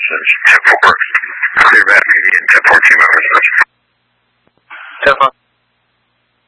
message. 10-4. Clear back PD and 10-4 team out message. 10-4.